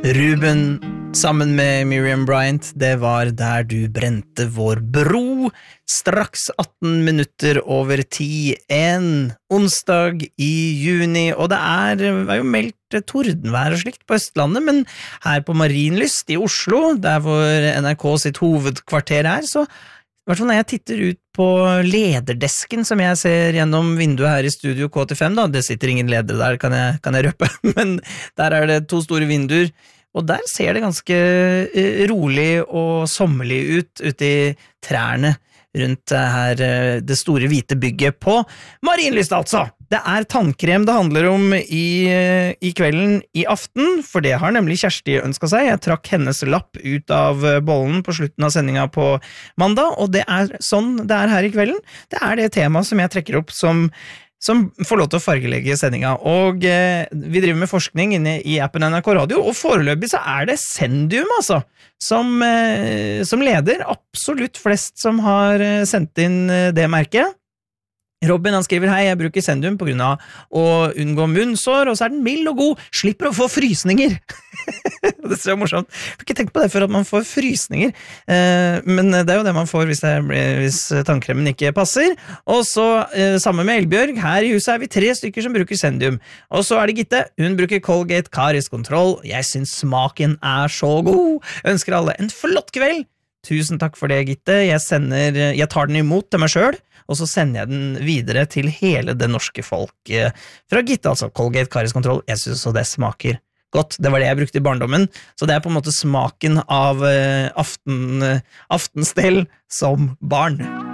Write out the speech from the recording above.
Ruben sammen med Miriam Bryant, det var Der du brente vår bro, straks 18 minutter over 10, en onsdag i juni, og det var jo meldt tordenvær og slikt på Østlandet, men her på Marienlyst i Oslo, der hvor NRK sitt hovedkvarter så i hvert fall når jeg titter ut på lederdesken som jeg ser gjennom vinduet her i Studio K85 da, det sitter ingen ledere der, kan jeg røpe, men der det 2 store vinduer, og der ser det ganske rolig og sommerlig ute i trærne rundt her, det store hvite bygget på Marienlyst altså. Det tannkrem det handler om i kvelden i aften, for det har nemlig Kjersti ønsket seg. Jeg trakk hennes lapp ut av bollen på slutten av sendingen på mandag, og det sånn det her i kvelden. Det det temaet som jeg trekker opp som får lov til å fargelegge sendingen. Og vi driver med forskning inne i appen NRK Radio, og foreløpig så det Sendium, altså, som leder absolutt flest som har sendt inn det merket. Robin han skriver, hei, jeg bruker Sendium på grunn av å unngå munnsår, og så den mild og god, slipper å få frysninger. Det så morsomt. Jeg har ikke tenkt på det før at man får frysninger, men det jo det man får hvis tannkremen ikke passer. Og så, sammen med Elbjørg, her i huset vi 3 stykker som bruker Sendium. Og så det Gitte, hun bruker Colgate Caries Control. Jeg synes smaken så god. Jeg ønsker alle en flott kveld. Tusen takk for det, Gitte. Jeg tar den imot til meg selv, og så sender jeg den videre til hele det norske folk. Fra Gitte, altså, Colgate Caries Control. Jeg synes så det smaker godt. Det var det jeg brukte i barndommen, så det på en måte smaken av aftenstell som barn.